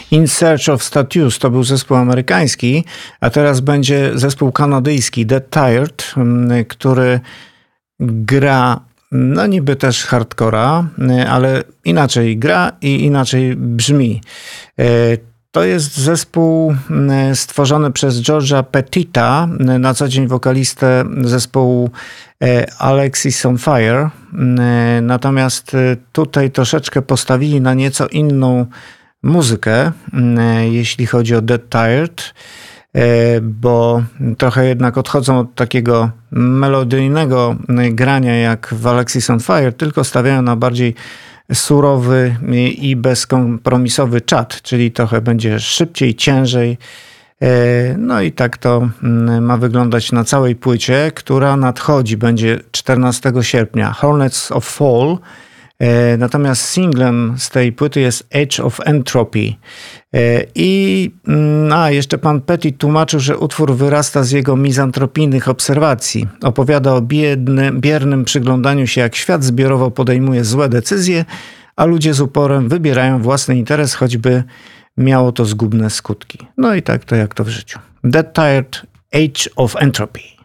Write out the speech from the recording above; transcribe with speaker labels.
Speaker 1: In Search of Statues to był zespół amerykański, a teraz będzie zespół kanadyjski Dead Tired, który gra no niby też hardcora, ale inaczej gra i inaczej brzmi. To jest zespół stworzony przez George'a Pettita, na co dzień wokalistę zespołu Alexis on Fire. Natomiast tutaj troszeczkę postawili na nieco inną muzykę, jeśli chodzi o Dead Tired, bo trochę jednak odchodzą od takiego melodyjnego grania jak w Alexis on Fire, tylko stawiają na bardziej surowy i bezkompromisowy czat, czyli trochę będzie szybciej, ciężej. No i tak to ma wyglądać na całej płycie, która nadchodzi, będzie 14 sierpnia. Hornets of Fall. Natomiast singlem z tej płyty jest Age of Entropy. I jeszcze pan Petit tłumaczył, że utwór wyrasta z jego mizantropijnych obserwacji. Opowiada o biernym przyglądaniu się, jak świat zbiorowo podejmuje złe decyzje, a ludzie z uporem wybierają własny interes, choćby miało to zgubne skutki. No i tak to jak to w życiu. Dead Tired, Age of Entropy.